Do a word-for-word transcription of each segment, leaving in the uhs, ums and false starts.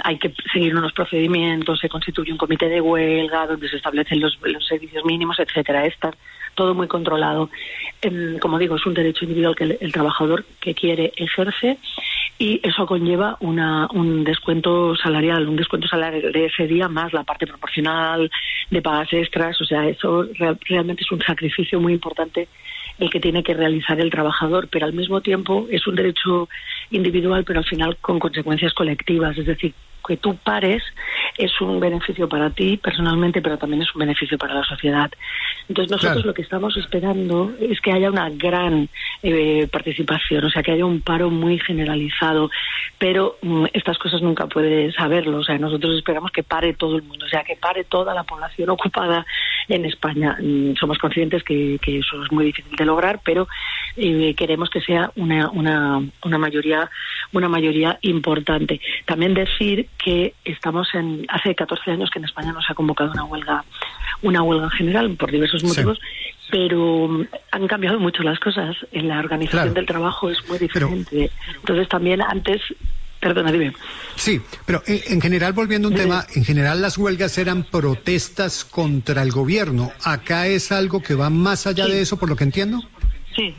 hay que seguir unos procedimientos, se constituye un comité de huelga donde se establecen los, los servicios mínimos, etcétera. Está todo muy controlado. Eh, como digo, es un derecho individual que el, el trabajador que quiere ejerce, y eso conlleva una, un descuento salarial, un descuento salarial de ese día más la parte proporcional de pagas extras. O sea, eso real, realmente es un sacrificio muy importante el que tiene que realizar el trabajador, pero al mismo tiempo es un derecho individual, pero al final con consecuencias colectivas. Es decir, que tú pares es un beneficio para ti personalmente, pero también es un beneficio para la sociedad. Entonces nosotros claro. lo que estamos esperando es que haya una gran eh, participación, o sea, que haya un paro muy generalizado, pero mm, estas cosas nunca puedes saberlo. O sea, nosotros esperamos que pare todo el mundo, o sea, que pare toda la población ocupada en España. Mm, somos conscientes que, que eso es muy difícil de lograr, pero eh, queremos que sea una, una, una mayoría, una mayoría importante. También decir que estamos en hace catorce años que en España no se ha convocado una huelga una huelga general por diversos motivos, sí. pero han cambiado mucho las cosas. En la organización claro. del trabajo es muy diferente. Pero, Entonces también antes... Perdona, dime. Sí, pero en, en general, volviendo a un sí. tema, en general las huelgas eran protestas contra el gobierno. ¿Acá es algo que va más allá sí. de eso, por lo que entiendo? Sí.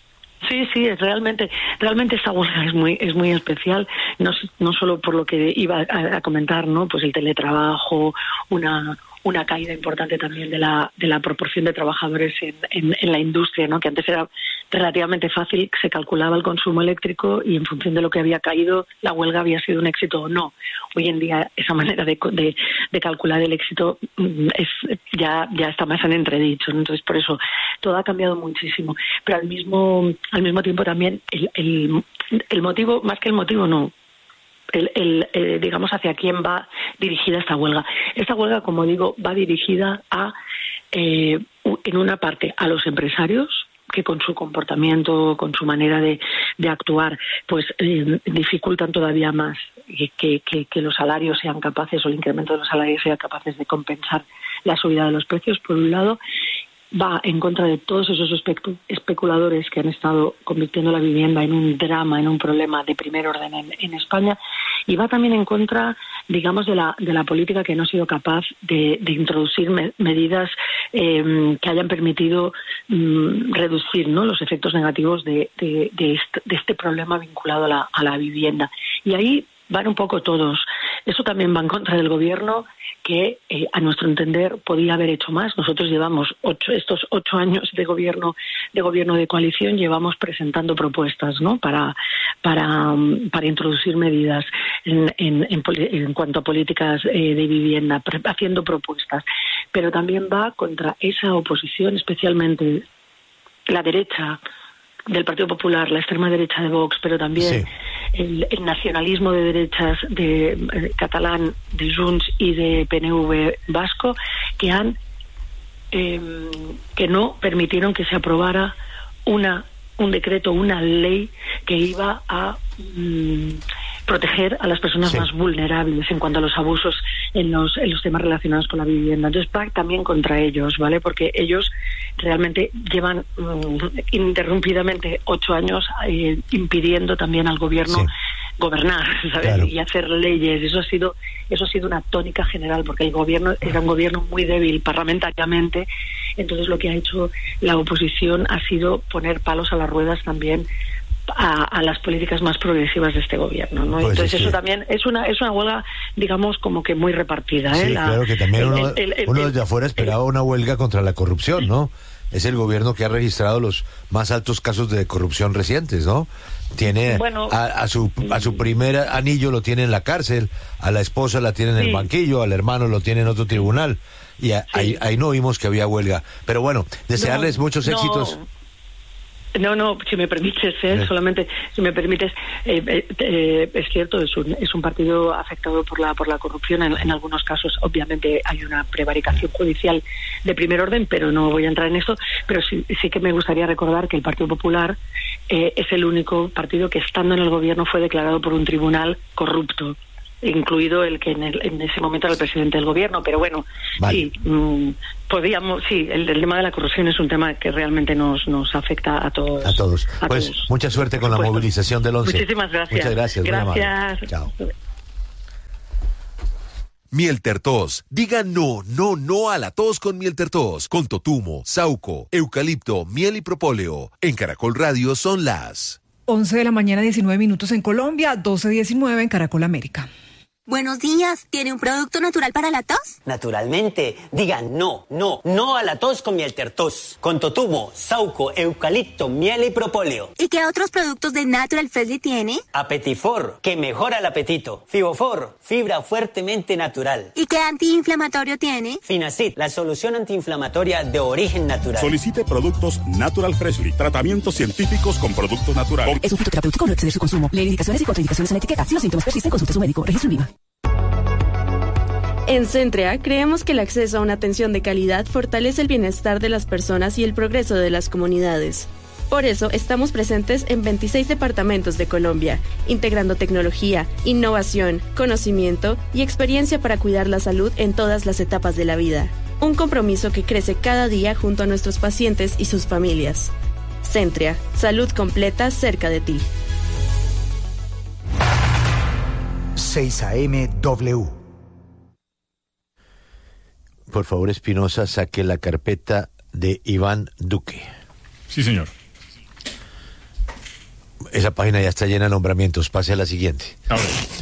Sí, sí, es realmente, realmente esta huelga es muy, es muy especial, no, no solo por lo que iba a, a comentar, ¿no? Pues el teletrabajo, una, una caída importante también de la, de la proporción de trabajadores en, en, en la industria, ¿no? Que antes era relativamente fácil, se calculaba el consumo eléctrico y en función de lo que había caído, la huelga había sido un éxito o no. Hoy en día esa manera de, de, de calcular el éxito es, ya, ya está más en entredicho, ¿no? Entonces por eso todo ha cambiado muchísimo, pero al mismo, al mismo tiempo también el, el, el motivo, más que el motivo no, El, el, eh, digamos hacia quién va dirigida esta huelga. Esta huelga, como digo, va dirigida a, eh, en una parte, a los empresarios que con su comportamiento, con su manera de, de actuar, pues eh, dificultan todavía más que, que, que los salarios sean capaces, o el incremento de los salarios sea capaces de compensar la subida de los precios, por un lado. Va en contra de todos esos especuladores que han estado convirtiendo la vivienda en un drama, en un problema de primer orden en, en España, y va también en contra, digamos, de la de la política que no ha sido capaz de, de introducir me, medidas eh, que hayan permitido mm, reducir, ¿no?, los efectos negativos de, de, de, este, de este problema vinculado a la, a la vivienda. Y ahí van un poco todos. Eso también va en contra del gobierno, que eh, a nuestro entender podía haber hecho más. Nosotros llevamos ocho, estos ocho años de gobierno de gobierno de coalición, llevamos presentando propuestas, ¿no?, para para para introducir medidas en en, en, en cuanto a políticas eh, de vivienda, pre- haciendo propuestas. Pero también va contra esa oposición, especialmente la derecha del Partido Popular, la extrema derecha de Vox, pero también sí. el, el nacionalismo de derechas de eh, catalán, de Junts y de P N V vasco, que han eh, que no permitieron que se aprobara una un decreto, una ley que iba a mm, proteger a las personas sí. más vulnerables en cuanto a los abusos en los en los temas relacionados con la vivienda. Entonces va también contra ellos, ¿vale? Porque ellos realmente llevan um, ininterrumpidamente ocho años eh, impidiendo también al gobierno sí. gobernar, ¿sabes? Claro. Y hacer leyes. Eso ha sido eso ha sido una tónica general, porque el gobierno era un gobierno muy débil parlamentariamente. Entonces lo que ha hecho la oposición ha sido poner palos a las ruedas también A, a las políticas más progresivas de este gobierno, ¿no? Pues entonces sí. eso también es una es una huelga, digamos, como que muy repartida, ¿eh? Sí, la, claro que también uno, el, el, el, uno desde afuera esperaba el, una huelga contra la corrupción, ¿no? Es el gobierno que ha registrado los más altos casos de corrupción recientes, ¿no? Tiene bueno, a, a su a su primer anillo lo tiene en la cárcel, a la esposa la tiene en sí. el banquillo, al hermano lo tiene en otro tribunal, y a, sí. ahí, ahí no vimos que había huelga. Pero bueno, desearles no, muchos éxitos. No. No, no, si me permites, ¿eh? solamente si me permites, eh, eh, es cierto, es un, es un partido afectado por la por la corrupción. En, en algunos casos, obviamente, hay una prevaricación judicial de primer orden, pero no voy a entrar en esto. Pero sí, sí que me gustaría recordar que el Partido Popular eh, es el único partido que, estando en el gobierno, fue declarado por un tribunal corrupto, incluido el que en, el, en ese momento era el presidente del gobierno. Pero bueno, vale. sí, mmm, podíamos, sí, el, el tema de la corrupción es un tema que realmente nos nos afecta a todos. A todos. A pues todos. Mucha suerte con la movilización del once. Muchísimas gracias. Muchas gracias. Gracias. Chao. Miel Tertos. Diga no, no, no a la tos con Miel Tertos. Con totumo, sauco, eucalipto, miel y propóleo. En Caracol Radio son las once de la mañana, diecinueve minutos en Colombia, doce diecinueve en Caracol América. Buenos días, ¿tiene un producto natural para la tos? Naturalmente, digan no, no, no a la tos con Miel Tertos. Con totumo, sauco, eucalipto, miel y propóleo. ¿Y qué otros productos de Natural Freshly tiene? Apetifor, que mejora el apetito. Fibofor, fibra fuertemente natural. ¿Y qué antiinflamatorio tiene? Finacid, la solución antiinflamatoria de origen natural. Solicite productos Natural Freshly, tratamientos científicos con productos naturales. Es un fitoterapéutico, no exceder su consumo. Lee indicaciones y contraindicaciones en la etiqueta. Si los síntomas persisten, consulte a su médico. Registro INVIMA. En Centrea creemos que el acceso a una atención de calidad fortalece el bienestar de las personas y el progreso de las comunidades. Por eso estamos presentes en veintiséis departamentos de Colombia, integrando tecnología, innovación, conocimiento y experiencia para cuidar la salud en todas las etapas de la vida. Un compromiso que crece cada día junto a nuestros pacientes y sus familias. Centrea, salud completa cerca de ti. seis A M W. Por favor, Espinosa, saque la carpeta de Iván Duque. Sí, señor. Esa página ya está llena de nombramientos. Pase a la siguiente. A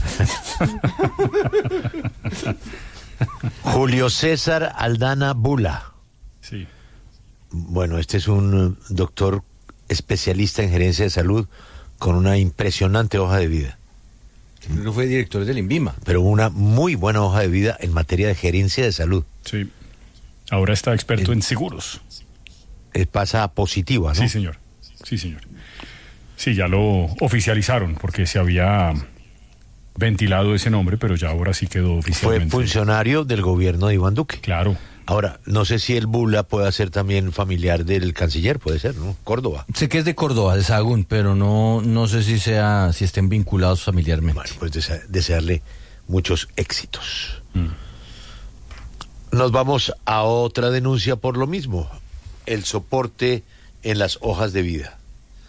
ver. Julio César Aldana Bula. Sí. Bueno, este es un doctor especialista en gerencia de salud con una impresionante hoja de vida. No fue director del INVIMA. Pero una muy buena hoja de vida en materia de gerencia de salud. Sí. Ahora está experto en, en seguros. Pasa positiva, ¿no? Sí, señor. Sí, señor. Sí, ya lo oficializaron porque se había ventilado ese nombre, pero ya ahora sí quedó oficialmente. Fue funcionario del gobierno de Iván Duque. Claro. Ahora, no sé si el Bula pueda ser también familiar del canciller, puede ser, ¿no? Córdoba. Sé que es de Córdoba, de Sahagún, pero no, no sé si sea, si estén vinculados familiarmente. Bueno, pues dese- desearle muchos éxitos. Mm. Nos vamos a otra denuncia por lo mismo, el soporte en las hojas de vida.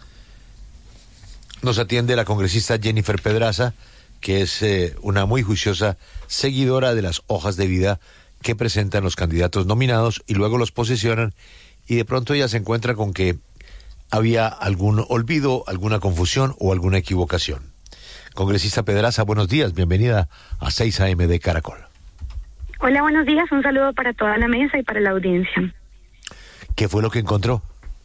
Nos atiende la congresista Jennifer Pedraza, que es eh, una muy juiciosa seguidora de las hojas de vida que presentan los candidatos nominados y luego los posesionan, y de pronto ella se encuentra con que había algún olvido, alguna confusión o alguna equivocación. Congresista Pedraza, buenos días, bienvenida a seis A M de Caracol. Hola, buenos días, un saludo para toda la mesa y para la audiencia. ¿Qué fue lo que encontró?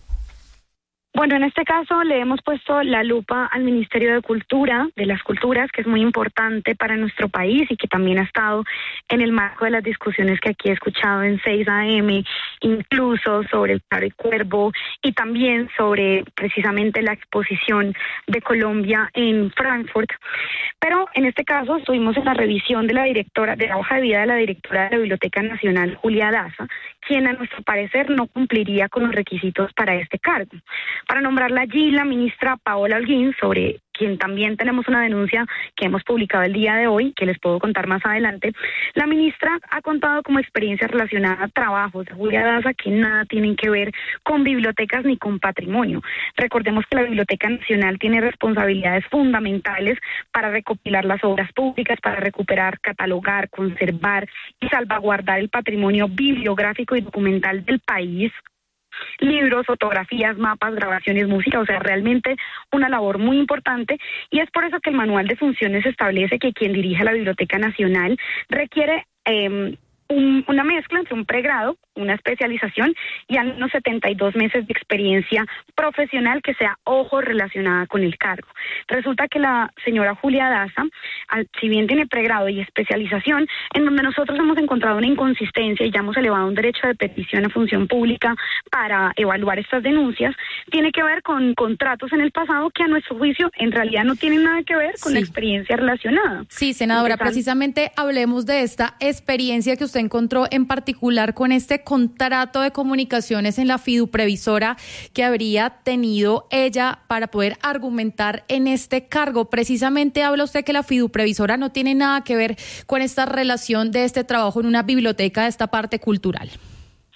Bueno, en este caso le hemos puesto la lupa al Ministerio de Cultura, de las Culturas, que es muy importante para nuestro país y que también ha estado en el marco de las discusiones que aquí he escuchado en seis A M, incluso sobre el Claro y Cuervo y también sobre precisamente la exposición de Colombia en Frankfurt. Pero en este caso estuvimos en la revisión de la directora, de la hoja de vida de la directora de la Biblioteca Nacional, Julia Daza, quien a nuestro parecer no cumpliría con los requisitos para este cargo. Para nombrarla allí, la ministra Paola Holguín, sobre quien también tenemos una denuncia que hemos publicado el día de hoy, que les puedo contar más adelante, la ministra ha contado como experiencia relacionada a trabajos de Julia Daza que nada tienen que ver con bibliotecas ni con patrimonio. Recordemos que la Biblioteca Nacional tiene responsabilidades fundamentales para recopilar las obras públicas, para recuperar, catalogar, conservar y salvaguardar el patrimonio bibliográfico y documental del país. Libros, fotografías, mapas, grabaciones, música, o sea, realmente una labor muy importante, y es por eso que el manual de funciones establece que quien dirige la Biblioteca Nacional requiere eh, un, una mezcla entre un pregrado, una especialización y al menos setenta y dos meses de experiencia profesional que sea, ojo, relacionada con el cargo. Resulta que la señora Julia Daza, al, si bien tiene pregrado y especialización, en donde nosotros hemos encontrado una inconsistencia y ya hemos elevado un derecho de petición a función pública para evaluar estas denuncias, tiene que ver con contratos en el pasado que a nuestro juicio en realidad no tienen nada que ver con sí. la experiencia relacionada. Sí, senadora, Empezando. precisamente hablemos de esta experiencia que usted encontró en particular con este contrato de comunicaciones en la fiduprevisora que habría tenido ella para poder argumentar en este cargo. Precisamente habla usted que la fiduprevisora no tiene nada que ver con esta relación de este trabajo en una biblioteca, de esta parte cultural.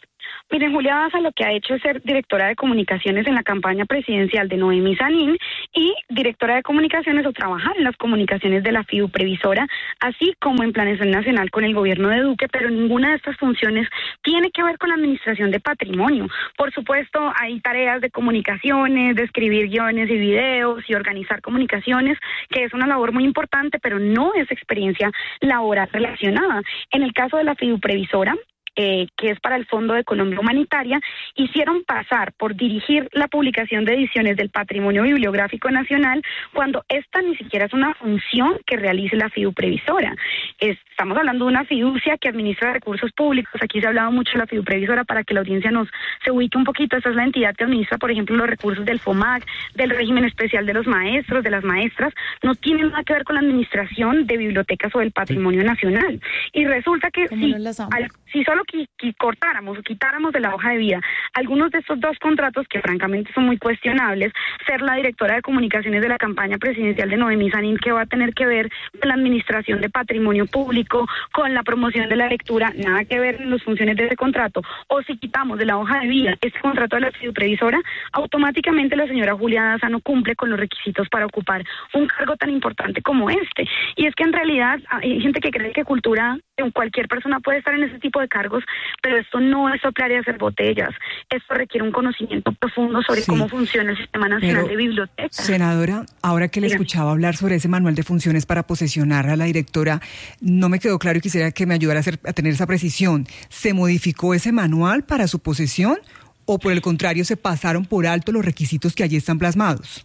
Miren, Julia Daza lo que ha hecho es ser directora de comunicaciones en la campaña presidencial de Noemí Sanín y directora de comunicaciones o trabajar en las comunicaciones de la FIDU Previsora, así como en planeación nacional con el gobierno de Duque, pero ninguna de estas funciones tiene que ver con la administración de patrimonio. Por supuesto, hay tareas de comunicaciones, de escribir guiones y videos y organizar comunicaciones, que es una labor muy importante, pero no es experiencia laboral relacionada. En el caso de la FIDU Previsora, Eh, que es para el Fondo de Economía Humanitaria, hicieron pasar por dirigir la publicación de ediciones del Patrimonio Bibliográfico Nacional cuando esta ni siquiera es una función que realice la FIDU Previsora. Estamos hablando de una fiducia que administra recursos públicos. Aquí se ha hablado mucho de la FIDU Previsora para que la audiencia nos se ubique un poquito. Esta es la entidad que administra, por ejemplo, los recursos del FOMAC, del régimen especial de los maestros, de las maestras. No tiene nada que ver con la administración de bibliotecas o del patrimonio nacional. Y resulta que si, al, si solo que, que cortáramos o quitáramos de la hoja de vida algunos de estos dos contratos que francamente son muy cuestionables, ser la directora de comunicaciones de la campaña presidencial de Noemí Sanín, que va a tener que ver con la administración de patrimonio público, con la promoción de la lectura, nada que ver en las funciones de ese contrato, o si quitamos de la hoja de vida este contrato de la FIDU Previsora, automáticamente la señora Julia Daza no cumple con los requisitos para ocupar un cargo tan importante como este. Y es que en realidad hay gente que cree que cultura, cualquier persona puede estar en ese tipo de cargos, pero esto no es soplar y hacer botellas. Esto requiere un conocimiento profundo sobre sí, cómo funciona el Sistema Nacional de Bibliotecas. Senadora, ahora que le Diga. escuchaba hablar sobre ese manual de funciones para posesionar a la directora, no me quedó claro y quisiera que me ayudara a, hacer, a tener esa precisión. ¿Se modificó ese manual para su posesión o por el contrario se pasaron por alto los requisitos que allí están plasmados?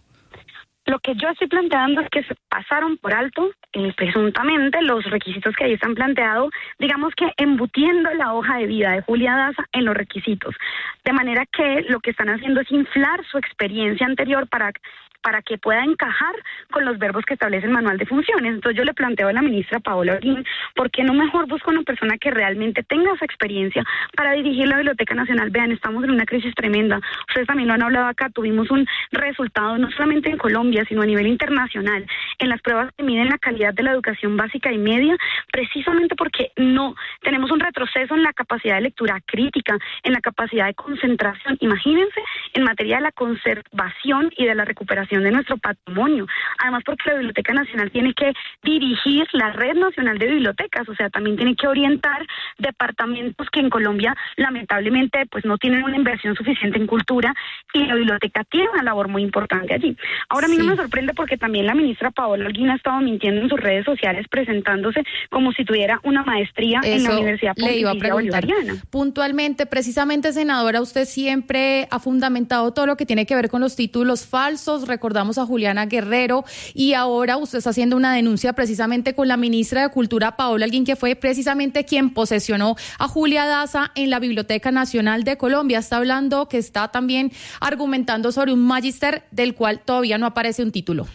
Lo que yo estoy planteando es que se pasaron por alto, eh, presuntamente, los requisitos que ahí están planteados, digamos que embutiendo la hoja de vida de Julia Daza en los requisitos. De manera que lo que están haciendo es inflar su experiencia anterior para... para que pueda encajar con los verbos que establece el manual de funciones. Entonces yo le planteo a la ministra Paola Holguín, ¿por qué no mejor busca una persona que realmente tenga esa experiencia para dirigir la Biblioteca Nacional? Vean, estamos en una crisis tremenda. Ustedes también lo han hablado acá, tuvimos un resultado no solamente en Colombia, sino a nivel internacional, en las pruebas que miden la calidad de la educación básica y media, precisamente porque no tenemos un retroceso en la capacidad de lectura crítica, en la capacidad de concentración. Imagínense, en materia de la conservación y de la recuperación de nuestro patrimonio. Además, porque la Biblioteca Nacional tiene que dirigir la Red Nacional de Bibliotecas, o sea, también tiene que orientar departamentos que en Colombia lamentablemente pues no tienen una inversión suficiente en cultura, y la biblioteca tiene una labor muy importante allí. Ahora a mí sí. no me sorprende porque también la ministra Paola Holguín ha estado mintiendo en sus redes sociales presentándose como si tuviera una maestría Eso en la Universidad Pontificia Bolivariana. Puntualmente, precisamente, senadora, usted siempre ha fundamentado todo lo que tiene que ver con los títulos falsos. Recordamos a Juliana Guerrero y ahora usted está haciendo una denuncia precisamente con la ministra de Cultura, Paola Holguín, que fue precisamente quien posesionó a Julia Daza en la Biblioteca Nacional de Colombia. Está hablando que está también argumentando sobre un magíster del cual todavía no aparece un título.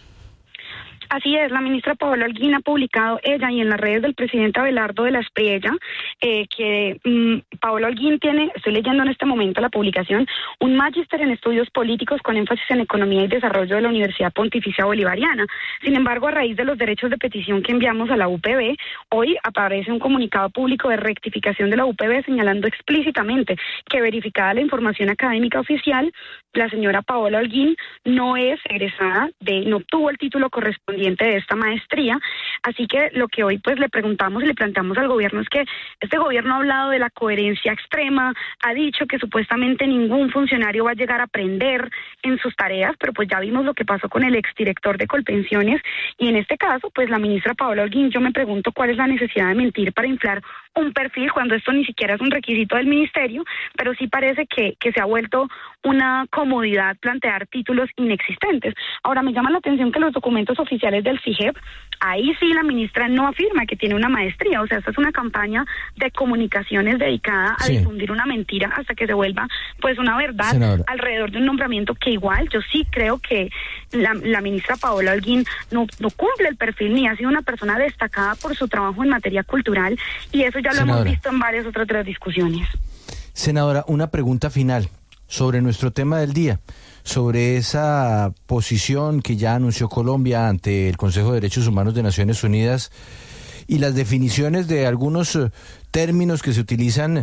Así es, la ministra Paola Holguín ha publicado, ella y en las redes del presidente Abelardo de la Espriella, eh, que mmm, Paola Holguín tiene, estoy leyendo en este momento la publicación, un magíster en estudios políticos con énfasis en economía y desarrollo de la Universidad Pontificia Bolivariana. Sin embargo, a raíz de los derechos de petición que enviamos a la U P B, hoy aparece un comunicado público de rectificación de la U P B señalando explícitamente que, verificada la información académica oficial, la señora Paola Holguín no es egresada de, no obtuvo el título correspondiente de esta maestría. Así que lo que hoy pues le preguntamos y le planteamos al gobierno es que este gobierno ha hablado de la coherencia extrema, ha dicho que supuestamente ningún funcionario va a llegar a aprender en sus tareas, pero pues ya vimos lo que pasó con el exdirector de Colpensiones, y en este caso pues la ministra Paola Holguín, yo me pregunto cuál es la necesidad de mentir para inflar un perfil cuando esto ni siquiera es un requisito del ministerio, pero sí parece que, que se ha vuelto una comodidad plantear títulos inexistentes. Ahora, me llama la atención que los documentos oficiales del CIGEP, ahí sí la ministra no afirma que tiene una maestría, o sea, esta es una campaña de comunicaciones dedicada a sí. difundir una mentira hasta que se vuelva pues una verdad Senadora. alrededor de un nombramiento que igual yo sí creo que la, la ministra Paola Holguín no, no cumple el perfil ni ha sido una persona destacada por su trabajo en materia cultural, y eso ya lo Senadora. hemos visto en varias otras de las discusiones. Senadora, una pregunta final sobre nuestro tema del día, sobre esa posición que ya anunció Colombia ante el Consejo de Derechos Humanos de Naciones Unidas y las definiciones de algunos términos que se utilizan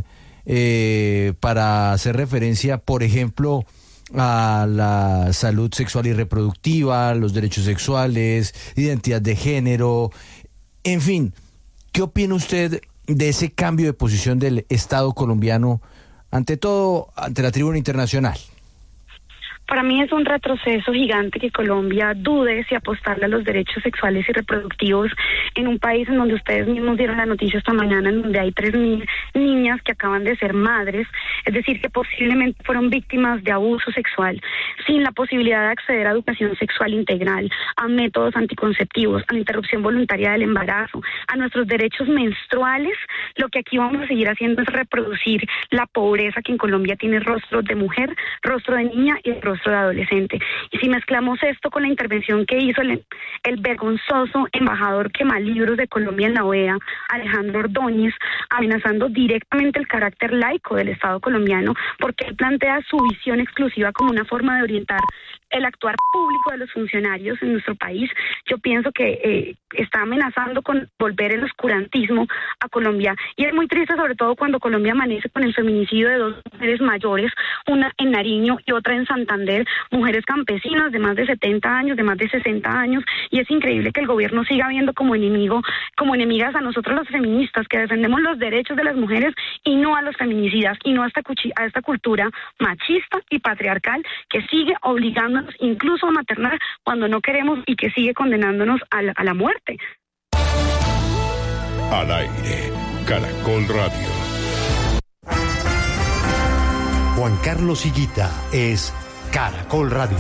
eh, para hacer referencia, por ejemplo, a la salud sexual y reproductiva, los derechos sexuales, identidad de género, en fin. ¿Qué opina usted de ese cambio de posición del Estado colombiano, ante todo ante la tribuna internacional? Para mí es un retroceso gigante que Colombia dude si apostarle a los derechos sexuales y reproductivos en un país en donde ustedes mismos dieron la noticia esta mañana, en donde hay tres mil niñas que acaban de ser madres, es decir, que posiblemente fueron víctimas de abuso sexual, sin la posibilidad de acceder a educación sexual integral, a métodos anticonceptivos, a la interrupción voluntaria del embarazo, a nuestros derechos menstruales. Lo que aquí vamos a seguir haciendo es reproducir la pobreza que en Colombia tiene rostro de mujer, rostro de niña y rostro de adolescente. Y si mezclamos esto con la intervención que hizo el, el vergonzoso embajador quemalibros de Colombia en la O E A, Alejandro Ordóñez, amenazando directamente el carácter laico del Estado colombiano, porque él plantea su visión exclusiva como una forma de orientar el actuar público de los funcionarios en nuestro país, yo pienso que eh, está amenazando con volver el oscurantismo a Colombia. Y es muy triste, sobre todo cuando Colombia amanece con el feminicidio de dos mujeres mayores, una en Nariño y otra en Santander, mujeres campesinas de más de setenta años, de más de sesenta años, y es increíble que el gobierno siga viendo como enemigo, como enemigas a nosotros los feministas, que defendemos los derechos de las mujeres y no a los feminicidas, y no a esta, a esta cultura machista y patriarcal que sigue obligando incluso a maternar cuando no queremos y que sigue condenándonos a la, a la muerte. Al aire, Caracol Radio. Juan Carlos Higuita es Caracol Radio.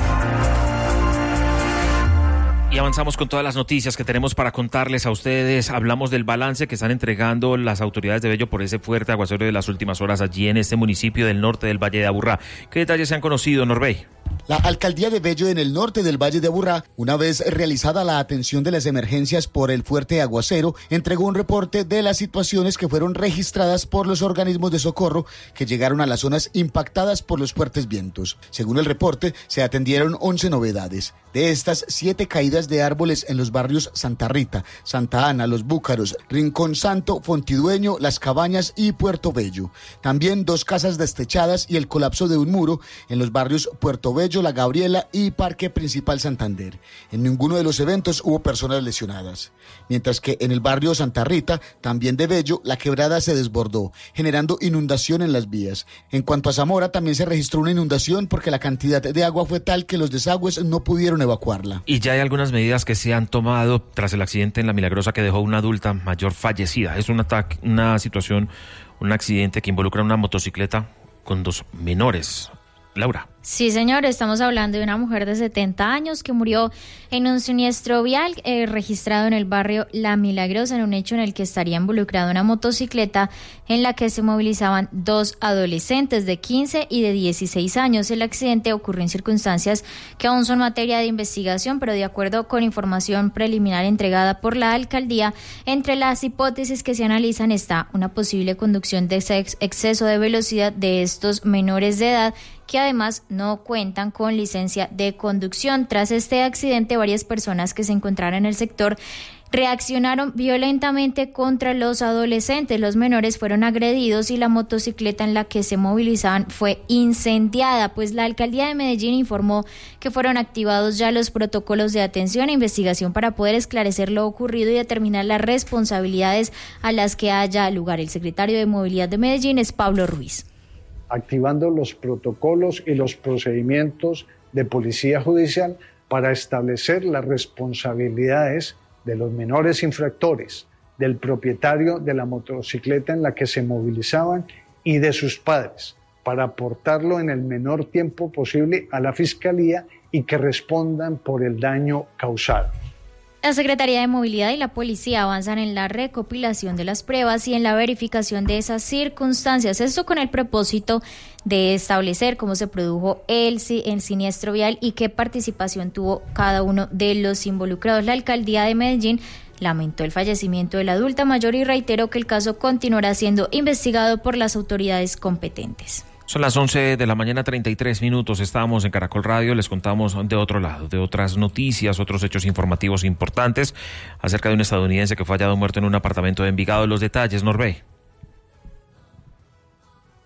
Y avanzamos con todas las noticias que tenemos para contarles a ustedes. Hablamos del balance que están entregando las autoridades de Bello por ese fuerte aguacero de las últimas horas allí en este municipio del norte del Valle de Aburrá. ¿Qué detalles se han conocido, Norbey? La alcaldía de Bello, en el norte del Valle de Aburrá, una vez realizada la atención de las emergencias por el fuerte aguacero, entregó un reporte de las situaciones que fueron registradas por los organismos de socorro que llegaron a las zonas impactadas por los fuertes vientos. Según el reporte, se atendieron once novedades. De estas, siete caídas de árboles en los barrios Santa Rita, Santa Ana, Los Búcaros, Rincón Santo, Fontidueño, Las Cabañas y Puerto Bello. También dos casas destechadas y el colapso de un muro en los barrios Puerto Bello, La Gabriela y Parque Principal Santander. En ninguno de los eventos hubo personas lesionadas. Mientras que en el barrio Santa Rita, también de Bello, la quebrada se desbordó, generando inundación en las vías. En cuanto a Zamora, también se registró una inundación porque la cantidad de agua fue tal que los desagües no pudieron evacuarla. Y ya hay algunas medidas que se han tomado tras el accidente en La Milagrosa que dejó una adulta mayor fallecida. Es un ataque, una situación, un accidente que involucra una motocicleta con dos menores. Laura. Sí, señor, estamos hablando de una mujer de setenta años que murió en un siniestro vial eh, registrado en el barrio La Milagrosa, en un hecho en el que estaría involucrada una motocicleta en la que se movilizaban dos adolescentes de quince y de dieciséis años. El accidente ocurrió en circunstancias que aún son materia de investigación, pero de acuerdo con información preliminar entregada por la alcaldía, entre las hipótesis que se analizan está una posible conducción de ex- exceso de velocidad de estos menores de edad, que además no cuentan con licencia de conducción. Tras este accidente, varias personas que se encontraron en el sector reaccionaron violentamente contra los adolescentes. Los menores fueron agredidos y la motocicleta en la que se movilizaban fue incendiada. Pues la alcaldía de Medellín informó que fueron activados ya los protocolos de atención e investigación para poder esclarecer lo ocurrido y determinar las responsabilidades a las que haya lugar. El secretario de Movilidad de Medellín es Pablo Ruiz. Activando los protocolos y los procedimientos de policía judicial para establecer las responsabilidades de los menores infractores, del propietario de la motocicleta en la que se movilizaban y de sus padres, para aportarlo en el menor tiempo posible a la Fiscalía y que respondan por el daño causado. La Secretaría de Movilidad y la Policía avanzan en la recopilación de las pruebas y en la verificación de esas circunstancias. Esto con el propósito de establecer cómo se produjo el, el siniestro vial y qué participación tuvo cada uno de los involucrados. La alcaldía de Medellín lamentó el fallecimiento de la adulta mayor y reiteró que el caso continuará siendo investigado por las autoridades competentes. Son las once de la mañana, treinta y tres minutos. Estábamos en Caracol Radio. Les contamos de otro lado, de otras noticias, otros hechos informativos importantes acerca de un estadounidense que fue hallado muerto en un apartamento de Envigado. Los detalles, Norbey.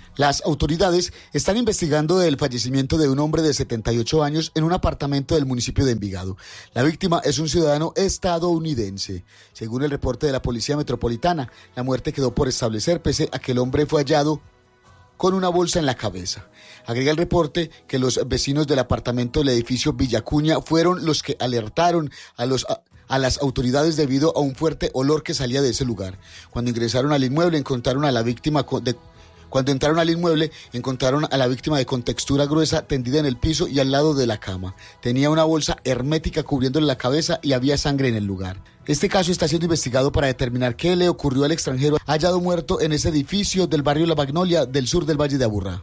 Las autoridades están investigando el fallecimiento de un hombre de setenta y ocho años en un apartamento del municipio de Envigado. La víctima es un ciudadano estadounidense. Según el reporte de la Policía Metropolitana, la muerte quedó por establecer pese a que el hombre fue hallado con una bolsa en la cabeza. Agrega el reporte que los vecinos del apartamento del edificio Villacuña fueron los que alertaron a los... A, a las autoridades debido a un fuerte olor que salía de ese lugar. Cuando ingresaron al inmueble encontraron a la víctima de, cuando entraron al inmueble encontraron a la víctima de contextura gruesa tendida en el piso y al lado de la cama. Tenía una bolsa hermética cubriéndole la cabeza y había sangre en el lugar. Este caso está siendo investigado para determinar qué le ocurrió al extranjero hallado muerto en ese edificio del barrio La Magnolia del sur del Valle de Aburrá.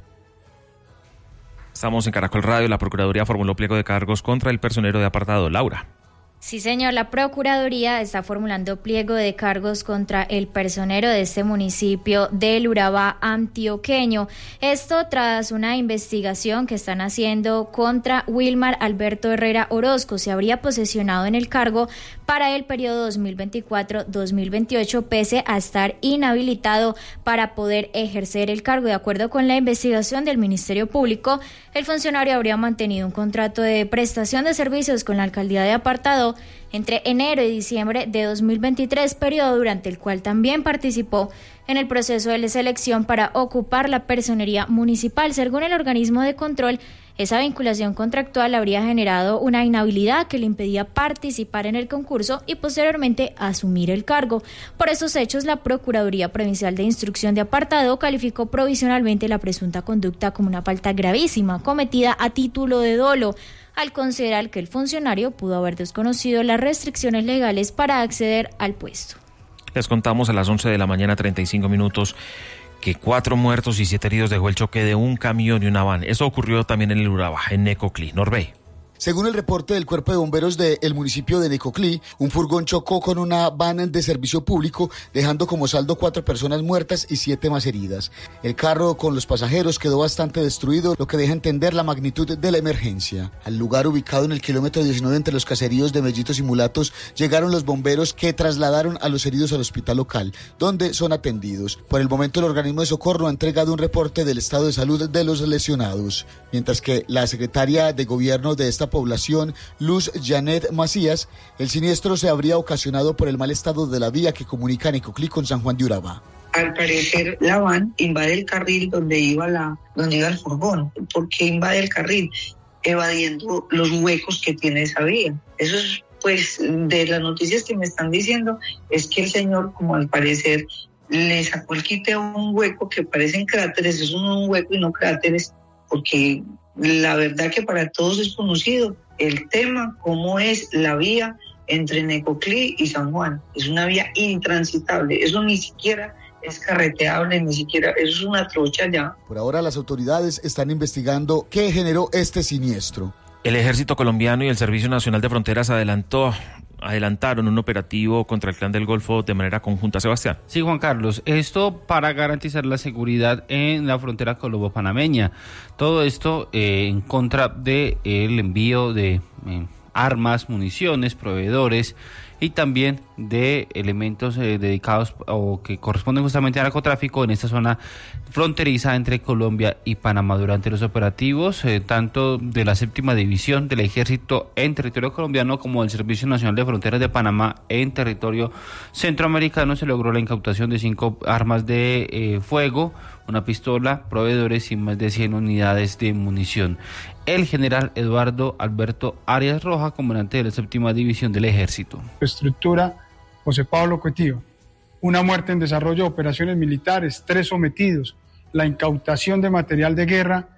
Estamos en Caracol Radio. La Procuraduría formuló pliego de cargos contra el personero de apartado. Laura. Sí, señor, la Procuraduría está formulando pliego de cargos contra el personero de este municipio del Urabá antioqueño. Esto tras una investigación que están haciendo contra Wilmar Alberto Herrera Orozco. Se habría posesionado en el cargo para el periodo dos mil veinticuatro dos mil veintiocho, pese a estar inhabilitado para poder ejercer el cargo. De acuerdo con la investigación del Ministerio Público, el funcionario habría mantenido un contrato de prestación de servicios con la alcaldía de Apartado entre enero y diciembre de dos mil veintitrés, periodo durante el cual también participó en el proceso de selección para ocupar la personería municipal. Según el organismo de control, esa vinculación contractual habría generado una inhabilidad que le impedía participar en el concurso y posteriormente asumir el cargo. Por estos hechos, la Procuraduría Provincial de Instrucción de Apartado calificó provisionalmente la presunta conducta como una falta gravísima cometida a título de dolo, al considerar que el funcionario pudo haber desconocido las restricciones legales para acceder al puesto. Les contamos a las once de la mañana, treinta y cinco minutos, que cuatro muertos y siete heridos dejó el choque de un camión y una van. Eso ocurrió también en el Urabá, en Necoclí. Norbey. Según el reporte del Cuerpo de Bomberos del municipio de Necoclí, un furgón chocó con una van de servicio público, dejando como saldo cuatro personas muertas y siete más heridas. El carro con los pasajeros quedó bastante destruido, lo que deja entender la magnitud de la emergencia. Al lugar, ubicado en el kilómetro diecinueve entre los caseríos de Mellitos y Mulatos, llegaron los bomberos que trasladaron a los heridos al hospital local, donde son atendidos. Por el momento, el organismo de socorro ha entregado un reporte del estado de salud de los lesionados, mientras que la secretaria de gobierno de esta población, Luz Janet Macías, el siniestro se habría ocasionado por el mal estado de la vía que comunica Necoclí con San Juan de Urabá. Al parecer, la van invade el carril donde iba la, donde iba el furgón. ¿Por qué invade el carril? Evadiendo los huecos que tiene esa vía. Eso es, pues, de las noticias que me están diciendo, es que el señor, como al parecer, le sacó el quite a un hueco que parecen cráteres, es un hueco y no cráteres, porque la verdad que para todos es conocido el tema, cómo es la vía entre Necoclí y San Juan. Es una vía intransitable, eso ni siquiera es carreteable, ni siquiera, eso es una trocha ya. Por ahora las autoridades están investigando qué generó este siniestro. El Ejército Colombiano y el Servicio Nacional de Fronteras adelantó adelantaron un operativo contra el Clan del Golfo de manera conjunta. Sebastián. Sí, Juan Carlos, esto para garantizar la seguridad en la frontera colombo-panameña. Todo esto eh, en contra del envío de eh, armas, municiones, proveedores y también de elementos eh, dedicados o que corresponden justamente al narcotráfico en esta zona fronteriza entre Colombia y Panamá. Durante los operativos, eh, tanto de la séptima división del Ejército en territorio colombiano como del Servicio Nacional de Fronteras de Panamá en territorio centroamericano, se logró la incautación de cinco armas de eh, fuego, una pistola, proveedores y más de cien unidades de munición. El general Eduardo Alberto Arias Roja, comandante de la séptima división del Ejército. Estructura José Pablo Coetío. Una muerte en desarrollo de operaciones militares, tres sometidos, la incautación de material de guerra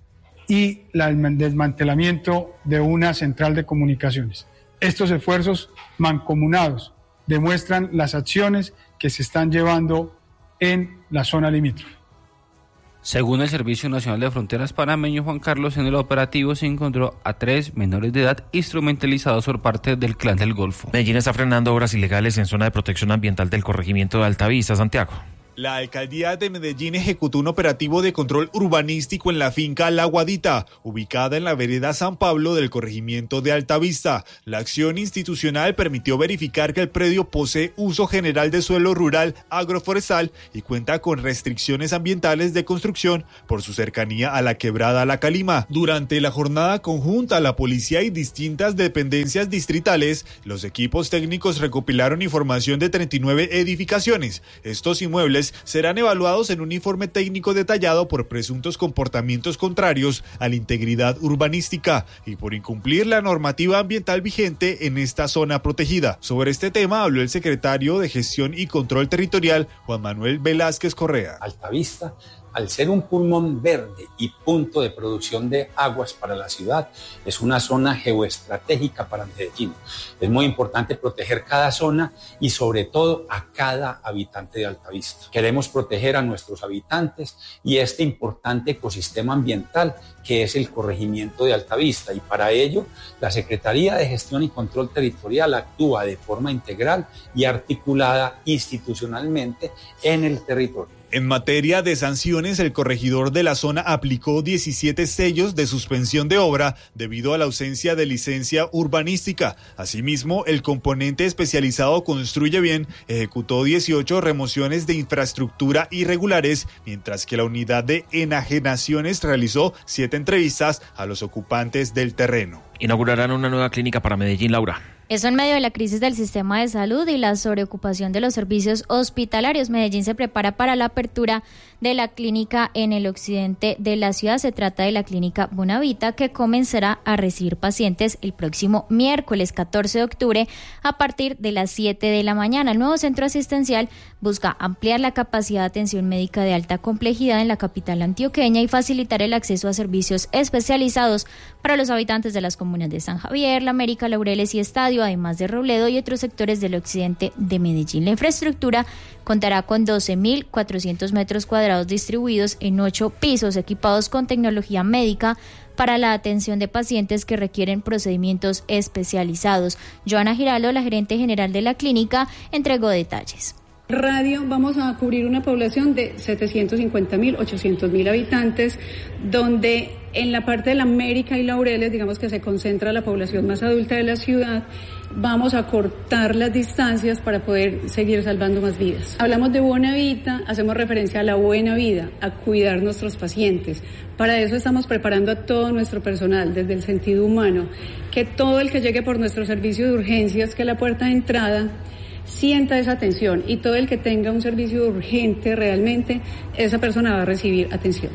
y la, el desmantelamiento de una central de comunicaciones. Estos esfuerzos mancomunados demuestran las acciones que se están llevando en la zona limítrofe. Según el Servicio Nacional de Fronteras panameño, Juan Carlos, en el operativo se encontró a tres menores de edad instrumentalizados por parte del Clan del Golfo. Medellín está frenando obras ilegales en zona de protección ambiental del corregimiento de Altavista, Santiago. La alcaldía de Medellín ejecutó un operativo de control urbanístico en la finca La Guadita, ubicada en la vereda San Pablo del corregimiento de Altavista. La acción institucional permitió verificar que el predio posee uso general de suelo rural agroforestal y cuenta con restricciones ambientales de construcción por su cercanía a la quebrada La Calima. Durante la jornada conjunta, la policía y distintas dependencias distritales, los equipos técnicos recopilaron información de treinta y nueve edificaciones. Estos inmuebles serán evaluados en un informe técnico detallado por presuntos comportamientos contrarios a la integridad urbanística y por incumplir la normativa ambiental vigente en esta zona protegida. Sobre este tema habló el secretario de Gestión y Control Territorial, Juan Manuel Velázquez Correa. Altavista, al ser un pulmón verde y punto de producción de aguas para la ciudad, es una zona geoestratégica para Medellín. Es muy importante proteger cada zona y sobre todo a cada habitante de Altavista. Queremos proteger a nuestros habitantes y este importante ecosistema ambiental que es el corregimiento de Altavista, y para ello la Secretaría de Gestión y Control Territorial actúa de forma integral y articulada institucionalmente en el territorio. En materia de sanciones, el corregidor de la zona aplicó diecisiete sellos de suspensión de obra debido a la ausencia de licencia urbanística. Asimismo, el componente especializado Construye Bien ejecutó dieciocho remociones de infraestructura irregulares, mientras que la unidad de enajenaciones realizó siete entrevistas a los ocupantes del terreno. Inaugurarán una nueva clínica para Medellín, Laura. Eso en medio de la crisis del sistema de salud y la sobreocupación de los servicios hospitalarios. Medellín se prepara para la apertura de la clínica en el occidente de la ciudad. Se trata de la clínica Bonavita, que comenzará a recibir pacientes el próximo miércoles catorce de octubre a partir de las siete de la mañana. El nuevo centro asistencial busca ampliar la capacidad de atención médica de alta complejidad en la capital antioqueña y facilitar el acceso a servicios especializados para los habitantes de las comunas de San Javier, La América, Laureles y Estadio, además de Robledo y otros sectores del occidente de Medellín. La infraestructura contará con doce mil cuatrocientos metros cuadrados distribuidos en ocho pisos, equipados con tecnología médica para la atención de pacientes que requieren procedimientos especializados. Joana Giraldo, la gerente general de la clínica, entregó detalles. Radio, vamos a cubrir una población de setecientos cincuenta mil, ochocientos mil habitantes, donde en la parte de la América y Laureles, digamos que se concentra la población más adulta de la ciudad. Vamos a cortar las distancias para poder seguir salvando más vidas. Hablamos de Bonavita, hacemos referencia a la buena vida, a cuidar nuestros pacientes. Para eso estamos preparando a todo nuestro personal, desde el sentido humano, que todo el que llegue por nuestro servicio de urgencias, que es la puerta de entrada, sienta esa atención, y todo el que tenga un servicio urgente realmente, esa persona va a recibir atención.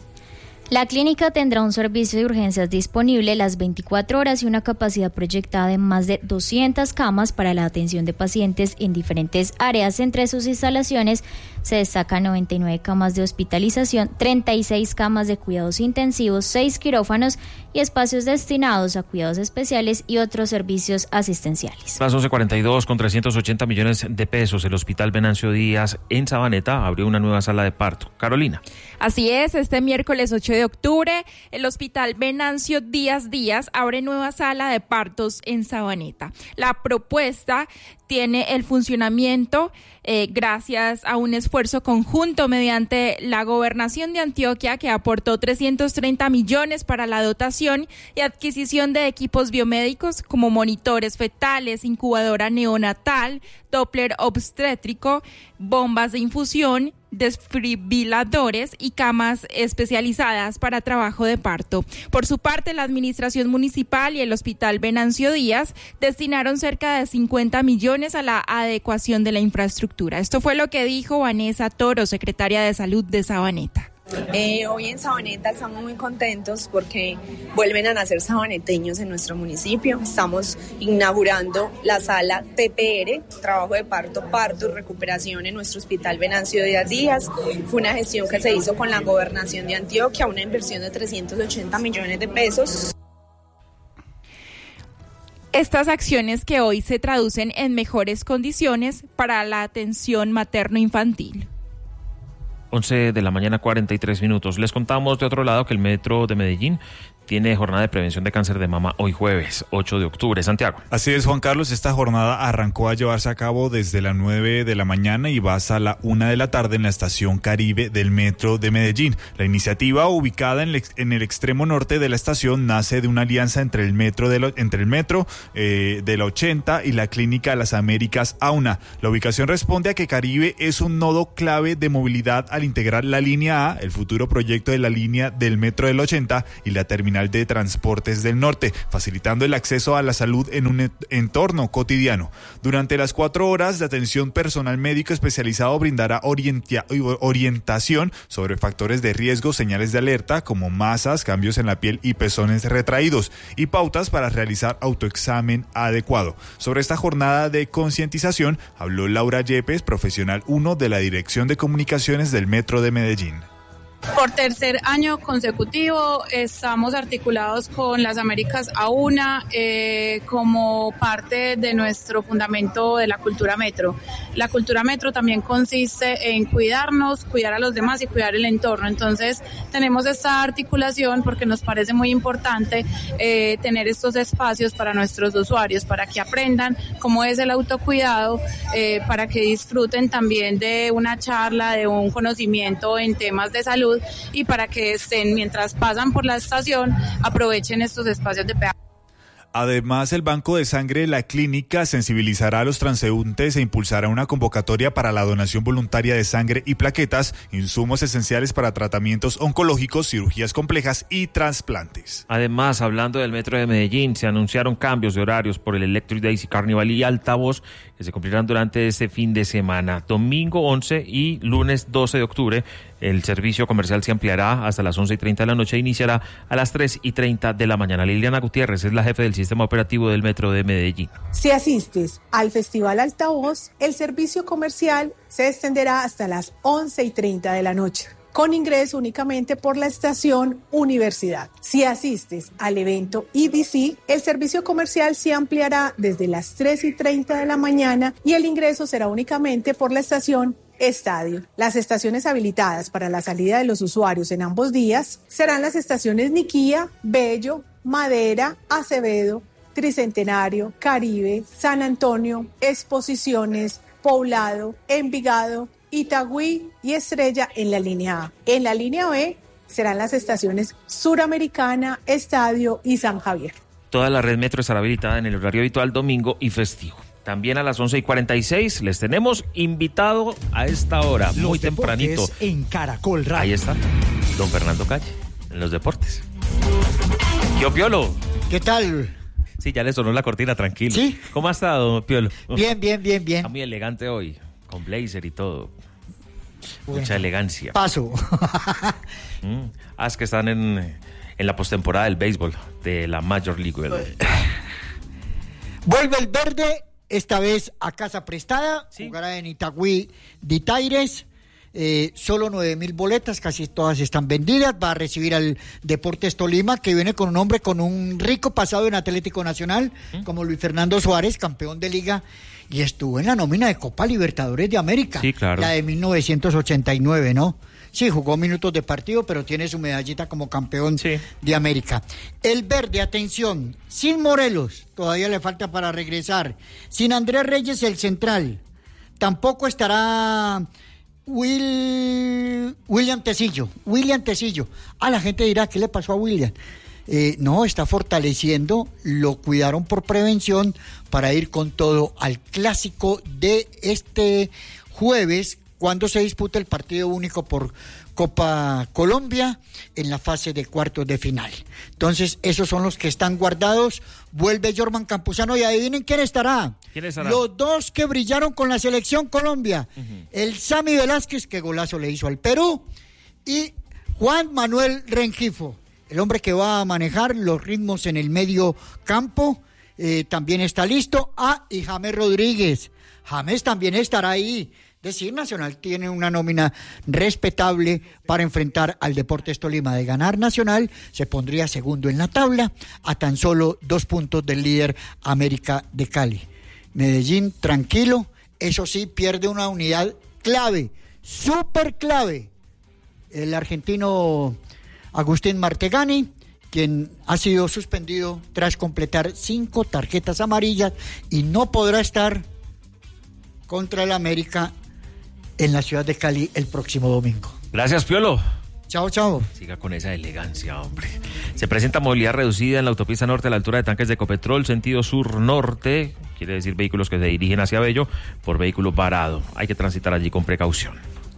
La clínica tendrá un servicio de urgencias disponible las veinticuatro horas y una capacidad proyectada de más de doscientas camas para la atención de pacientes en diferentes áreas. Entre sus instalaciones se destacan noventa y nueve camas de hospitalización, treinta y seis camas de cuidados intensivos, seis quirófanos y espacios destinados a cuidados especiales y otros servicios asistenciales. Las once cuarenta y dos, con trescientos ochenta millones de pesos, el Hospital Venancio Díaz en Sabaneta abrió una nueva sala de parto. Carolina. Así es, este miércoles ocho de octubre, el Hospital Venancio Díaz Díaz abre nueva sala de partos en Sabaneta. La propuesta tiene el funcionamiento eh, gracias a un esfuerzo conjunto mediante la Gobernación de Antioquia, que aportó trescientos treinta millones para la dotación y adquisición de equipos biomédicos como monitores fetales, incubadora neonatal, Doppler obstétrico, bombas de infusión, desfibriladores y camas especializadas para trabajo de parto. Por su parte, la Administración Municipal y el Hospital Venancio Díaz destinaron cerca de cincuenta millones a la adecuación de la infraestructura. Esto fue lo que dijo Vanessa Toro, secretaria de Salud de Sabaneta. Eh, hoy en Sabaneta estamos muy contentos porque vuelven a nacer sabaneteños en nuestro municipio. Estamos inaugurando la sala T P R, trabajo de parto, parto y recuperación en nuestro Hospital Venancio Díaz Díaz. Fue una gestión que se hizo con la Gobernación de Antioquia, una inversión de trescientos ochenta millones de pesos. Estas acciones que hoy se traducen en mejores condiciones para la atención materno-infantil. once de la mañana, cuarenta y tres minutos. Les contamos de otro lado que el Metro de Medellín tiene jornada de prevención de cáncer de mama hoy jueves, ocho de octubre. Santiago. Así es, Juan Carlos, esta jornada arrancó a llevarse a cabo desde las nueve de la mañana y va hasta la una de la tarde en la estación Caribe del Metro de Medellín. La iniciativa, ubicada en el, en el extremo norte de la estación, nace de una alianza entre el Metro de, lo, entre el metro, eh, de la ochenta y la Clínica de las Américas AUNA. La ubicación responde a que Caribe es un nodo clave de movilidad al integrar la línea A, el futuro proyecto de la línea del Metro del ochenta y la terminal de transportes del norte, facilitando el acceso a la salud en un entorno cotidiano. Durante las cuatro horas de atención, personal médico especializado brindará orienta- orientación sobre factores de riesgo, señales de alerta como masas, cambios en la piel y pezones retraídos, y pautas para realizar autoexamen adecuado. Sobre esta jornada de concientización habló Laura Yepes, profesional uno de la Dirección de Comunicaciones del Metro de Medellín. Por tercer año consecutivo estamos articulados con las Américas AUNA eh, como parte de nuestro fundamento de la cultura metro. La cultura metro también consiste en cuidarnos, cuidar a los demás y cuidar el entorno. Entonces tenemos esta articulación porque nos parece muy importante eh, tener estos espacios para nuestros usuarios, para que aprendan cómo es el autocuidado, eh, para que disfruten también de una charla, de un conocimiento en temas de salud, y para que estén, mientras pasan por la estación, aprovechen estos espacios de peaje. Además, el Banco de Sangre de la Clínica sensibilizará a los transeúntes e impulsará una convocatoria para la donación voluntaria de sangre y plaquetas, insumos esenciales para tratamientos oncológicos, cirugías complejas y trasplantes. Además, hablando del Metro de Medellín, se anunciaron cambios de horarios por el Electric Daisy Carnival y Altavoz que se cumplirán durante este fin de semana. Domingo once y lunes doce de octubre, el servicio comercial se ampliará hasta las once y treinta de la noche e iniciará a las tres y treinta de la mañana. Liliana Gutiérrez es la jefe del sistema operativo del Metro de Medellín. Si asistes al Festival Altavoz, el servicio comercial se extenderá hasta las once y treinta de la noche, con ingreso únicamente por la estación Universidad. Si asistes al evento E D C, el servicio comercial se ampliará desde las tres y treinta de la mañana y el ingreso será únicamente por la estación Estadio. Las estaciones habilitadas para la salida de los usuarios en ambos días serán las estaciones Niquía, Bello, Madera, Acevedo, Tricentenario, Caribe, San Antonio, Exposiciones, Poblado, Envigado, Itagüí y Estrella en la línea A. En la línea B serán las estaciones Suramericana, Estadio y San Javier. Toda la red Metro estará habilitada en el horario habitual domingo y festivo. También a las once y cuarenta y seis les tenemos invitado a esta hora, los muy tempranito. En Caracol Radio. Ahí está, don Fernando Calle, en los deportes. ¿Qué Piolo? ¿Qué tal? Sí, ya le sonó la cortina, tranquilo. ¿Sí? ¿Cómo ha estado, Piolo? Bien, bien, bien, bien. Está muy elegante hoy, con blazer y todo. Bueno, mucha elegancia. Paso. mm. Ah, es que están en, en la postemporada del béisbol, de la Major League. Vuelve el verde. Esta vez a casa prestada, ¿sí? Jugará en Itagüí de Taires, eh, solo nueve mil boletas, casi todas están vendidas. Va a recibir al Deportes Tolima, que viene con un hombre con un rico pasado en Atlético Nacional, ¿Mm? como Luis Fernando Suárez, campeón de Liga, y estuvo en la nómina de Copa Libertadores de América, sí, claro. La de mil novecientos ochenta y nueve, ¿no? Sí, jugó minutos de partido, pero tiene su medallita como campeón sí. de América. El verde, atención, sin Morelos, todavía le falta para regresar. Sin Andrés Reyes, el central. Tampoco estará Will, William Tecillo. William Tecillo. Ah, la gente dirá, ¿qué le pasó a William? Eh, no, está fortaleciendo, lo cuidaron por prevención para ir con todo al clásico de este jueves, cuando se disputa el partido único por Copa Colombia en la fase de cuartos de final. Entonces, esos son los que están guardados. Vuelve Jorman Campuzano y adivinen quién estará. ¿Quién estará? Los dos que brillaron con la selección Colombia. Uh-huh. El Sammy Velázquez, que golazo le hizo al Perú, y Juan Manuel Rengifo, el hombre que va a manejar los ritmos en el medio campo, eh, también está listo. Ah, y James Rodríguez. James también estará ahí. Es decir, Nacional tiene una nómina respetable para enfrentar al Deportes Tolima. De ganar Nacional, se pondría segundo en la tabla, a tan solo dos puntos del líder América de Cali. Medellín, tranquilo, eso sí, pierde una unidad clave, súper clave. El argentino Agustín Martegani quien ha sido suspendido tras completar cinco tarjetas amarillas y no podrá estar contra el América en la ciudad de Cali el próximo domingo. Gracias, Piolo. Chao, chao. Siga con esa elegancia, hombre. Se presenta movilidad reducida en la autopista norte a la altura de tanques de Ecopetrol, sentido sur-norte, quiere decir vehículos que se dirigen hacia Bello por vehículo varado. Hay que transitar allí con precaución.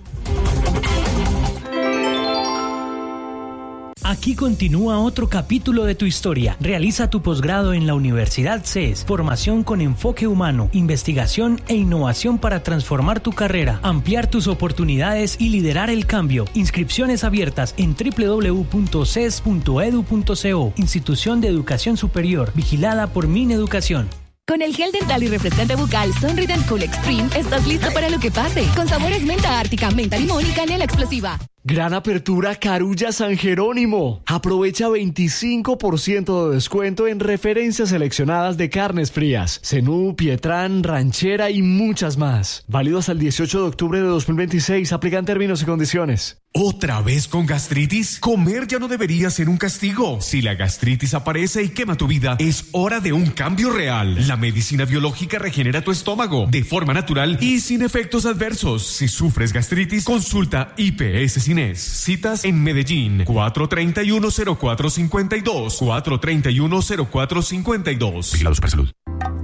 Aquí continúa otro capítulo de tu historia. Realiza tu posgrado en la Universidad C E S. Formación con enfoque humano, investigación e innovación para transformar tu carrera, ampliar tus oportunidades y liderar el cambio. Inscripciones abiertas en doble u doble u doble u punto c e s punto e d u punto co. Institución de Educación Superior, vigilada por Mineducación. Con el gel dental y refrescante bucal Sonrident Cool Extreme estás listo para lo que pase. Con sabores menta ártica, menta limón y canela explosiva. Gran apertura Carulla San Jerónimo. Aprovecha veinticinco por ciento de descuento en referencias seleccionadas de carnes frías, cenú, pietrán, ranchera y muchas más. Válido hasta el dieciocho de octubre de dos mil veintiséis. Aplican términos y condiciones. ¿Otra vez con gastritis? Comer ya no debería ser un castigo. Si la gastritis aparece y quema tu vida, es hora de un cambio real. La medicina biológica regenera tu estómago de forma natural y sin efectos adversos. Si sufres gastritis, consulta I P S Cines. Citas en Medellín, cuatro treinta y uno, cero cuatro cincuenta y dos, cuatro treinta y uno, cero cuatro cincuenta y dos. Vigilados para salud.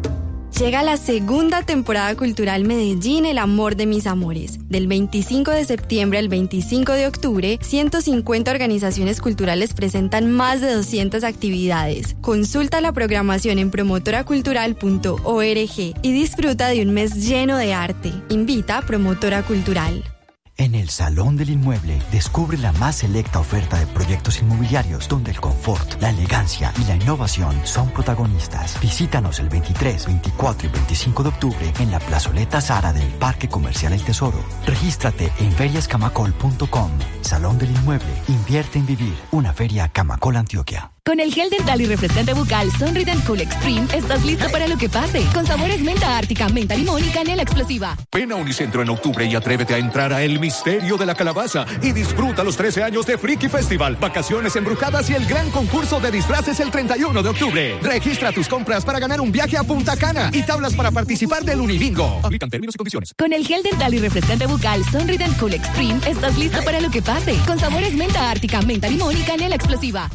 Llega la segunda temporada cultural Medellín, el amor de mis amores. Del veinticinco de septiembre al veinticinco de octubre, ciento cincuenta organizaciones culturales presentan más de doscientas actividades. Consulta la programación en promotora cultural punto org y disfruta de un mes lleno de arte. Invita a Promotora Cultural. En el Salón del Inmueble, descubre la más selecta oferta de proyectos inmobiliarios donde el confort, la elegancia y la innovación son protagonistas. Visítanos el veintitrés, veinticuatro y veinticinco de octubre en la plazoleta Zara del Parque Comercial El Tesoro. Regístrate en ferias camacol punto com. Salón del Inmueble, invierte en vivir. Una feria Camacol, Antioquia. Con el gel dental y refrescante bucal Sonrident Cool Extreme estás listo para lo que pase. Con sabores menta ártica, menta limón y canela explosiva. Ven a Unicentro en octubre y atrévete a entrar a El Misterio de la Calabaza y disfruta los trece años de Friki Festival, vacaciones embrujadas y el gran concurso de disfraces el treinta y uno de octubre. Registra tus compras para ganar un viaje a Punta Cana y tablas para participar del Unibingo. Aplican términos y condiciones. Con el gel dental y refrescante bucal Sonrident Cool Extreme estás listo para lo que pase. Con sabores menta ártica, menta limón y canela explosiva.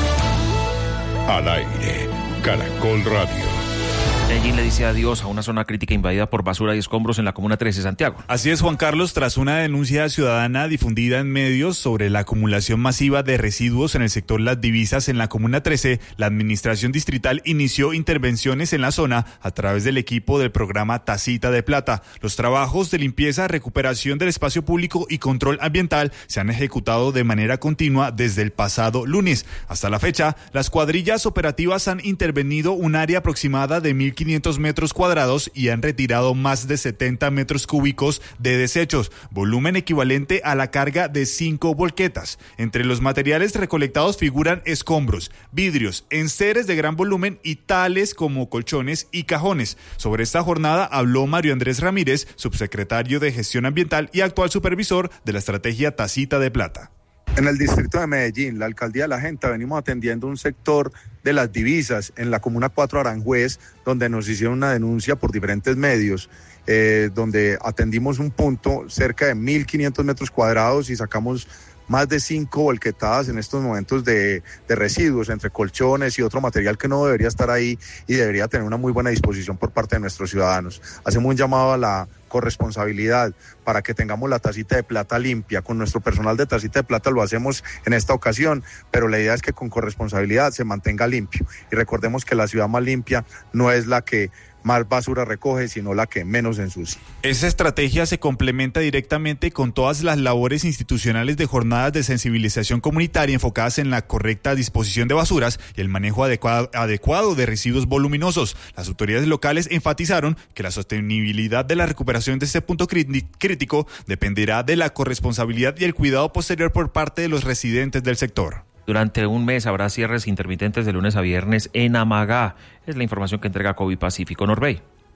Al aire, Caracol Radio. Medellín le dice adiós a una zona crítica invadida por basura y escombros en la Comuna trece, Santiago. Así es, Juan Carlos, tras una denuncia ciudadana difundida en medios sobre la acumulación masiva de residuos en el sector Las Divisas en la Comuna trece, la administración distrital inició intervenciones en la zona a través del equipo del programa Tacita de Plata. Los trabajos de limpieza, recuperación del espacio público y control ambiental se han ejecutado de manera continua desde el pasado lunes. Hasta la fecha, las cuadrillas operativas han intervenido un área aproximada de mil quinientos metros cuadrados y han retirado más de setenta metros cúbicos de desechos, volumen equivalente a la carga de cinco volquetas. Entre los materiales recolectados figuran escombros, vidrios, enseres de gran volumen y tales como colchones y cajones. Sobre esta jornada habló Mario Andrés Ramírez, subsecretario de Gestión Ambiental y actual supervisor de la estrategia Tacita de Plata. En el distrito de Medellín, la alcaldía de La Gente, venimos atendiendo un sector de Las Divisas en la comuna cuatro Aranjuez, donde nos hicieron una denuncia por diferentes medios, eh, donde atendimos un punto cerca de mil quinientos metros cuadrados y sacamos más de cinco volquetadas en estos momentos de, de residuos, entre colchones y otro material que no debería estar ahí y debería tener una muy buena disposición por parte de nuestros ciudadanos. Hacemos un llamado a la corresponsabilidad para que tengamos la Tacita de Plata limpia. Con nuestro personal de Tacita de Plata lo hacemos en esta ocasión, pero la idea es que con corresponsabilidad se mantenga limpio. Y recordemos que la ciudad más limpia no es la que más basura recoge, sino la que menos ensucia. Esa estrategia se complementa directamente con todas las labores institucionales de jornadas de sensibilización comunitaria enfocadas en la correcta disposición de basuras y el manejo adecuado, adecuado de residuos voluminosos. Las autoridades locales enfatizaron que la sostenibilidad de la recuperación de este punto crítico dependerá de la corresponsabilidad y el cuidado posterior por parte de los residentes del sector. Durante un mes habrá cierres intermitentes de lunes a viernes en Amagá. Es la información que entrega COVID Pacífico Norbey.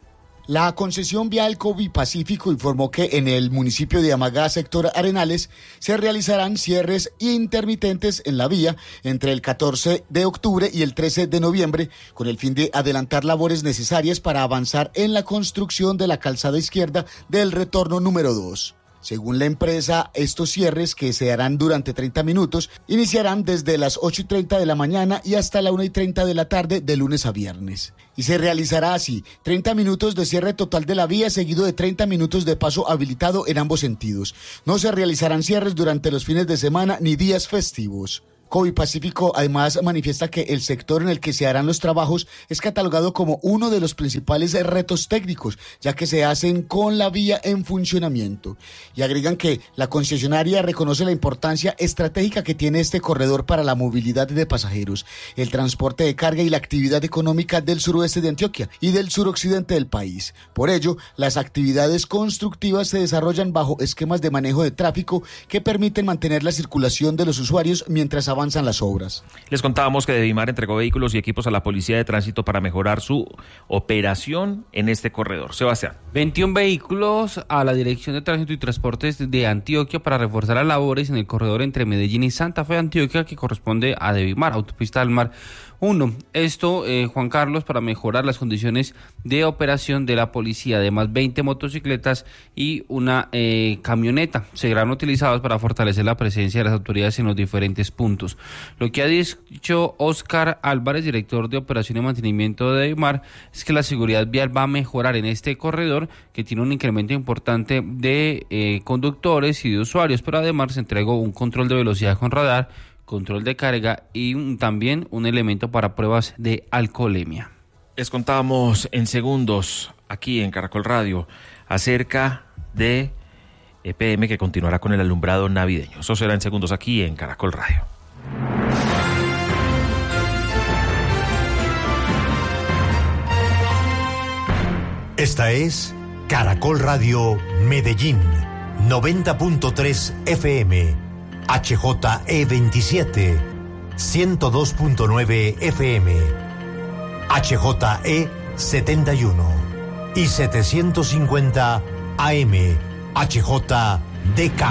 La concesión vial Covi Pacífico informó que en el municipio de Amagá, sector Arenales, se realizarán cierres intermitentes en la vía entre el catorce de octubre y el trece de noviembre, con el fin de adelantar labores necesarias para avanzar en la construcción de la calzada izquierda del retorno número dos. Según la empresa, estos cierres, que se harán durante treinta minutos, iniciarán desde las ocho y treinta de la mañana y hasta la una y treinta de la tarde de lunes a viernes. Y se realizará así, treinta minutos de cierre total de la vía, seguido de treinta minutos de paso habilitado en ambos sentidos. No se realizarán cierres durante los fines de semana ni días festivos. Covi Pacífico además manifiesta que el sector en el que se harán los trabajos es catalogado como uno de los principales retos técnicos, ya que se hacen con la vía en funcionamiento. Y agregan que la concesionaria reconoce la importancia estratégica que tiene este corredor para la movilidad de pasajeros, el transporte de carga y la actividad económica del suroeste de Antioquia y del suroccidente del país. Por ello, las actividades constructivas se desarrollan bajo esquemas de manejo de tráfico que permiten mantener la circulación de los usuarios mientras avanzan las obras. Les contábamos que Devimar entregó vehículos y equipos a la Policía de Tránsito para mejorar su operación en este corredor. Sebastián. veintiún vehículos a la Dirección de Tránsito y Transportes de Antioquia para reforzar las labores en el corredor entre Medellín y Santa Fe, Antioquia, que corresponde a Devimar, Autopista del Mar uno. Esto, eh, Juan Carlos, para mejorar las condiciones de operación de la policía. Además, veinte motocicletas y una eh, camioneta serán utilizados para fortalecer la presencia de las autoridades en los diferentes puntos. Lo que ha dicho Oscar Álvarez, director de Operación y Mantenimiento de Devimar, es que la seguridad vial va a mejorar en este corredor, que tiene un incremento importante de eh, conductores y de usuarios, pero además se entregó un control de velocidad con radar, control de carga y un, también un elemento para pruebas de alcoholemia. Les contamos en segundos aquí en Caracol Radio acerca de E P M, que continuará con el alumbrado navideño. Eso será en segundos aquí en Caracol Radio. Esta es Caracol Radio Medellín, noventa punto tres F M. H J E veintisiete, ciento dos punto nueve F M, H J E setenta y uno y setecientos cincuenta A M, H J D K.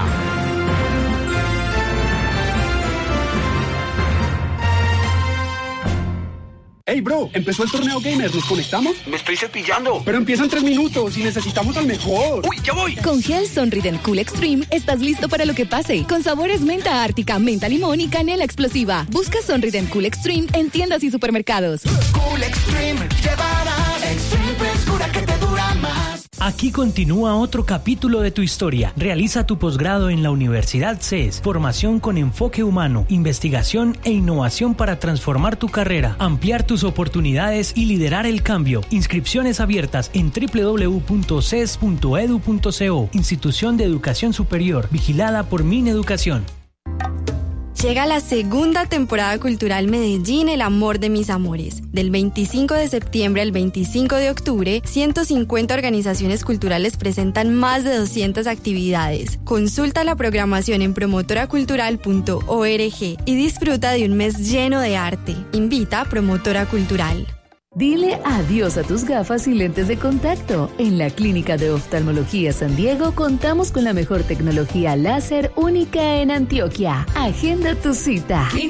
Hey bro, empezó el torneo gamer, ¿nos conectamos? Me estoy cepillando. Pero empieza en tres minutos y necesitamos al mejor. Uy, ya voy. Con Gel Sonrident Cool Extreme estás listo para lo que pase. Con sabores menta ártica, menta limón y canela explosiva. Busca Sonrident Cool Extreme en tiendas y supermercados. Cool Extreme, llevarás Extreme frescura que te dura más. Aquí continúa otro capítulo de tu historia. Realiza tu posgrado en la Universidad C E S. Formación con enfoque humano, investigación e innovación para transformar tu carrera, ampliar tus oportunidades y liderar el cambio. Inscripciones abiertas en doble u doble u doble u punto c e s punto e d u punto co. Institución de Educación Superior, vigilada por Mineducación. Llega la segunda temporada cultural Medellín, el amor de mis amores. Del veinticinco de septiembre al veinticinco de octubre, ciento cincuenta organizaciones culturales presentan más de doscientas actividades. Consulta la programación en promotora cultural punto org y disfruta de un mes lleno de arte. Invita a Promotora Cultural. Dile adiós a tus gafas y lentes de contacto. En la Clínica de Oftalmología San Diego contamos con la mejor tecnología láser única en Antioquia. Agenda tu cita.